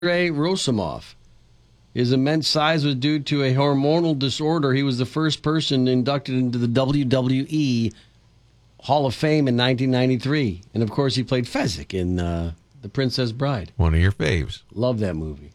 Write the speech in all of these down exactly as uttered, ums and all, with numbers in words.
Andrei Rosimov. His immense size was due to a hormonal disorder. He was the first person inducted into the W W E Hall of Fame in nineteen ninety-three. And, of course, he played Fezzik in uh, The Princess Bride. One of your faves. Love that movie.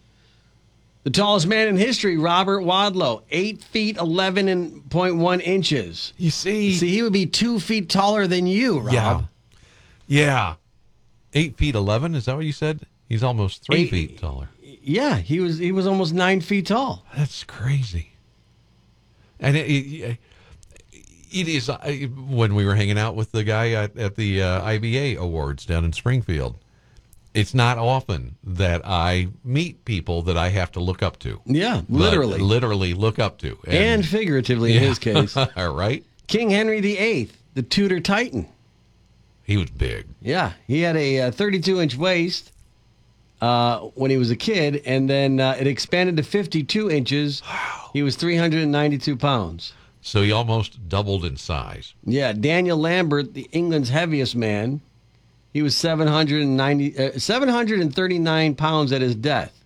The tallest man in history, Robert Wadlow, eight feet eleven point one inches. You see? See, he would be two feet taller than you, Rob. Yeah. Yeah. eight feet eleven, is that what you said? He's almost three Eight, feet taller. Yeah, he was he was almost nine feet tall. That's crazy. And it, it, it is, uh, when we were hanging out with the guy at, at the uh, I B A Awards down in Springfield, it's not often that I meet people that I have to look up to. Yeah, literally. But literally look up to. And, and figuratively in yeah. his case. Right? King Henry the Eighth, the Tudor Titan. He was big. Yeah, he had a uh, thirty-two inch waist uh, when he was a kid, and then uh, it expanded to fifty-two inches. Wow. He was three hundred ninety-two pounds. So he almost doubled in size. Yeah, Daniel Lambert, the England's heaviest man, he was seven hundred ninety, uh, seven hundred thirty-nine pounds at his death.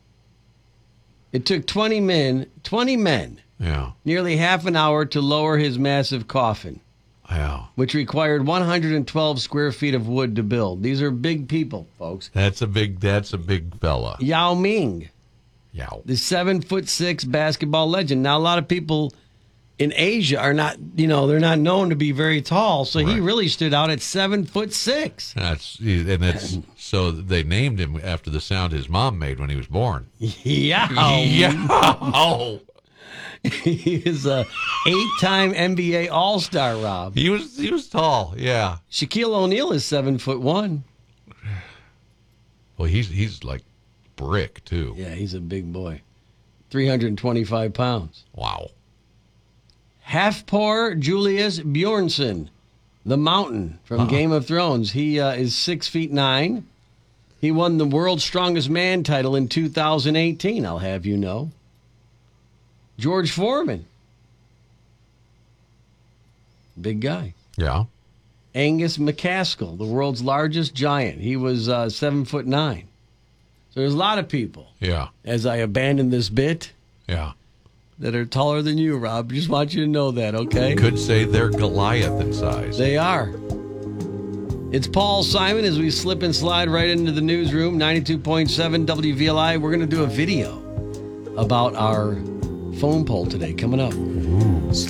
It took twenty men, twenty men, Yeah. nearly half an hour to lower his massive coffin, Wow. which required one hundred twelve square feet of wood to build. These are big people, folks. That's a big, that's a big fella. Yao Ming, Yeah. the seven foot six basketball legend. Now, a lot of people in Asia are not, you know, they're not known to be very tall. So he Right. really stood out at seven fout six. That's and that's so they named him after the sound his mom made when he was born. Yeah. Yeah. Oh. He is a eight-time N B A All-Star, Rob. He was he was tall. Yeah. Shaquille O'Neal is seven foot one. Well, he's he's like brick too. Yeah, he's a big boy. three hundred twenty-five pounds. Wow. Halfpour Julius Bjornsson, the Mountain from Uh-uh. Game of Thrones. He uh, is six feet nine. He won the World's Strongest Man title in two thousand eighteen, I'll have you know. George Foreman. Big guy. Yeah. Angus McCaskill, the world's largest giant. He was uh, seven foot nine. So there's a lot of people, Yeah. as I abandon this bit, Yeah. that are taller than you, Rob. Just want you to know that, okay? Could say they're Goliath in size. They are. It's Paul Simon as we slip and slide right into the newsroom, ninety-two point seven W V L I. We're going to do a video about our phone poll today coming up. Ooh.